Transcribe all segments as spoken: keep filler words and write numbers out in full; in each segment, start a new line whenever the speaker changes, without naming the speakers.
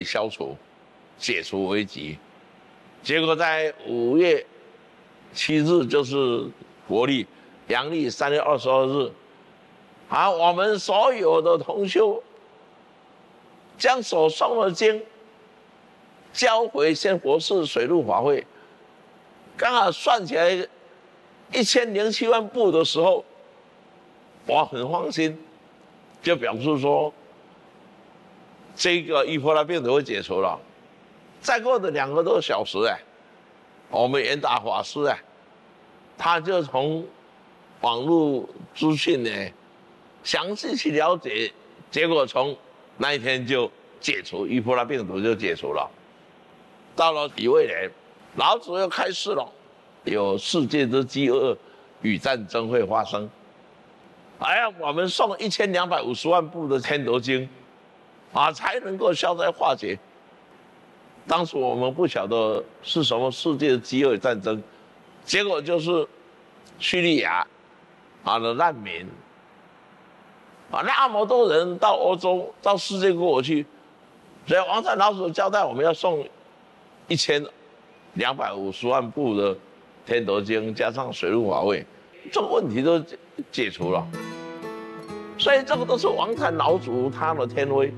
消除、解除危机。结果在五月七日，就是国历阳历三月二十二日，啊，我们所有的同修将所诵的经交回仙佛寺水陆法会，刚好算起来一千零七万部的时候，我很放心，就表示说这个伊波拉病毒会解除了。再过的两个多小时哎，我们圆达法师哎，他就从网络资讯呢详细去了解，结果从那一天就解除伊波拉病毒就解除了。到了乙未年，老子又开示了，有世界之饥饿与战争会发生。哎呀，我们诵一千两百五十万部的《天德经》，啊，才能够消灾化解。当时我们不晓得是什么世界的饥饿战争，结果就是叙利亚啊的难民，啊，那么多人到欧洲、到世界各国去，所以王禅老祖交代我们要送一千两百五十万部的《天德经》，加上水陆法会，这个问题都解除了。所以这个都是王禅老祖他的天威。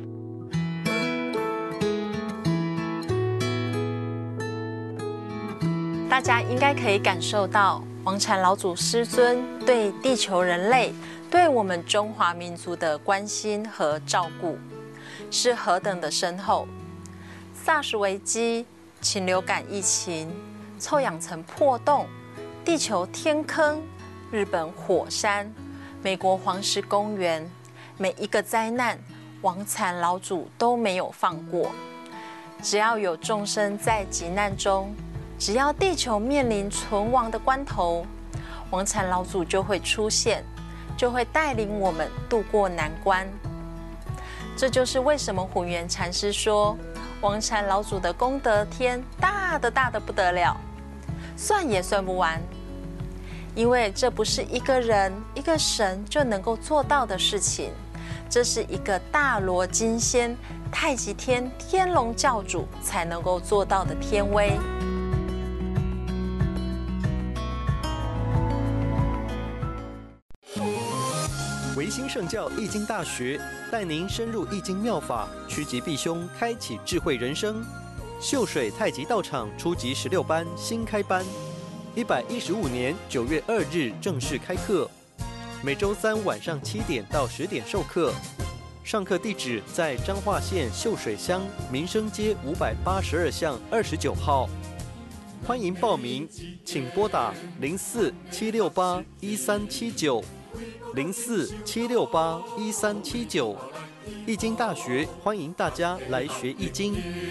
大家应该可以感受到王禅老祖师尊对地球人类、对我们中华民族的关心和照顾是何等的深厚。SARS 危机、禽流感疫情、臭氧层破洞、地球天坑、日本火山、美国黄石公园，每一个灾难，王禅老祖都没有放过。只要有众生在急难中，只要地球面临存亡的关头，王禅老祖就会出现，就会带领我们渡过难关。这就是为什么混元禅师说，王禅老祖的功德天大的大的不得了，算也算不完。因为这不是一个人、一个神就能够做到的事情，这是一个大罗金仙、太极天天龙教主才能够做到的天威。
维新圣教易经大学带您深入易经妙法，趋吉避凶，开启智慧人生。秀水太极道场初级十六班新开班，一百一十五年九月二日正式开课，每周三晚上七点到十点授课。上课地址在彰化县秀水乡民生街五百八十二巷二十九号。欢迎报名，请拨打零四七六八一三七九。零四七六八一三七九，易经大学欢迎大家来学易经。